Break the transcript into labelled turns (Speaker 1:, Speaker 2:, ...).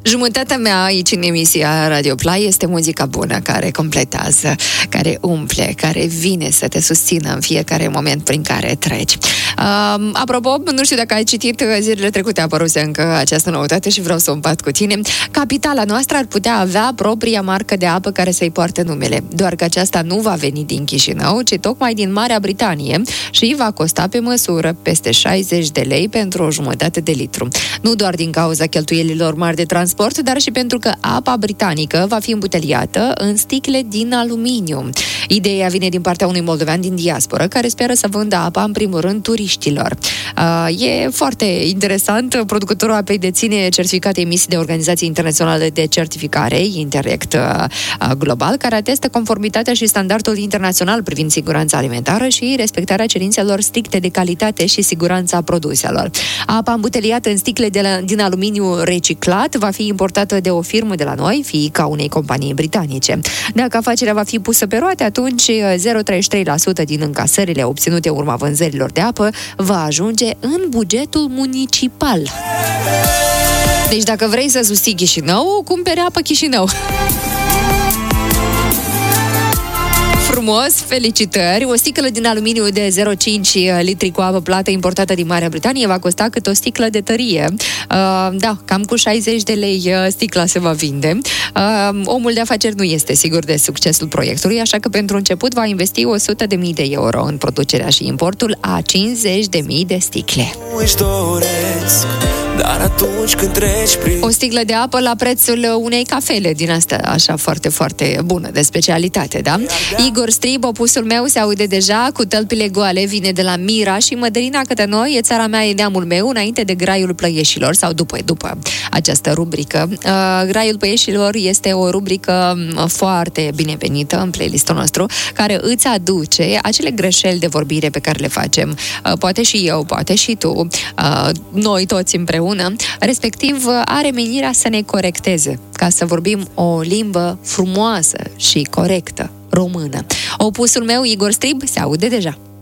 Speaker 1: Jumătatea mea aici în emisia Radio Play este muzica bună, care completează, care umple, care vine să te susțină în fiecare moment prin care treci. Apropo, nu știu dacă ai citit, zilele trecute apăruse încă această noutate și vreau să o împart cu tine. Capitala noastră ar putea avea propria marcă de apă care să-i poarte numele, doar că aceasta nu va veni din Chișinău, ci tocmai din Marea Britanie și va costa pe măsură peste 60 de lei pentru o jumătate de litru. Nu doar din cauza cheltuielilor mari de transport, dar și pentru că apa britanică va fi îmbuteliată în sticle din aluminiu. Ideea vine din partea unui moldovean din diasporă care speră să vândă apa în primul rând turiștilor. E foarte interesant. Producătorul apei deține certificate emisii de Organizații Internaționale de Certificare, Interrect Global, care atestă conformitatea și standardul internațional privind siguranța alimentară și respectarea cerințelor stricte de calitate și siguranța produselor. Apa îmbuteliată în sticle din aluminiu reciclat va fi importată de o firmă de la noi, fiica unei companii britanice. Dacă afacerea va fi pusă pe roate, atunci 0,33% din încasările obținute în urma vânzărilor de apă va ajunge în bugetul municipal. Deci dacă vrei să susții Chișinău, cumpere apă Chișinău. Frumos, felicitări! O sticlă din aluminiu de 0,5 litri cu apă plată importată din Marea Britanie va costa cât o sticlă de tărie. Da, cam cu 60 de lei sticla se va vinde. Omul de afaceri nu este sigur de succesul proiectului, așa că pentru început va investi 100.000 de euro în producerea și importul a 50.000 de sticle. Dar atunci când treci prin... O sticlă de apă la prețul unei cafele din asta, așa foarte, foarte bună, de specialitate, da? Igor Strib, opusul meu, se aude deja cu tălpile goale, vine de la Mira și Mădălina către noi, e țara mea, e neamul meu, înainte de Graiul Plăieșilor, sau după această rubrică. Graiul Plăieșilor este o rubrică foarte binevenită în playlistul nostru, care îți aduce acele greșeli de vorbire pe care le facem, poate și eu, poate și tu, noi toți împreună, respectiv are menirea să ne corecteze, ca să vorbim o limbă frumoasă și corectă, română. Opusul meu, Igor Strib, se aude deja.